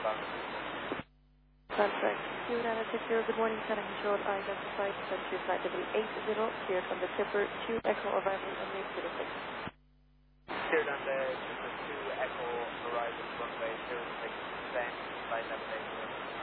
Perfect. Good morning, Center Control. I identified Century Flight W80, cleared on the Tipper 2 Echo arrival on May 06. Cleared on the Tipper 2 Echo arrival runway 06, then flight level 8.